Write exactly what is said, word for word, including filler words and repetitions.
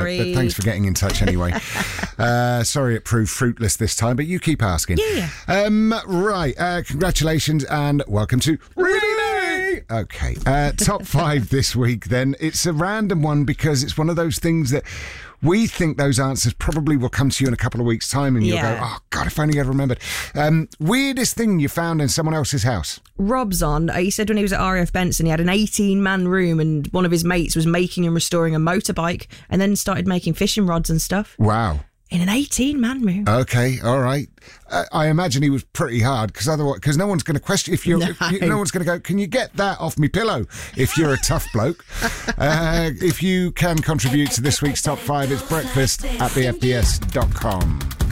sorry. Uh, but thanks for getting in touch anyway. uh, sorry it proved fruitless this time, but you keep asking. Yeah. Um, right. Uh, congratulations and welcome to Really? Okay. Uh, top five this week then. It's a random one because it's one of those things that we think those answers probably will come to you in a couple of weeks' time and you'll Yeah. go, oh, God, if only I'd remembered. Um, weirdest thing you found in someone else's house? Rob's on. He said when he was at R A F Benson, he had an eighteen-man room and one of his mates was making and restoring a motorbike and then started making fishing rods and stuff. Wow. In an eighteen-man room. Okay, all right. Uh, I imagine he was pretty hard because otherwise, because no one's going to question if you're. No. If you, no one's going to go. Can you get that off me pillow? If you're a tough bloke, uh, if you can contribute to this week's top five, it's breakfast at the f b s dot com.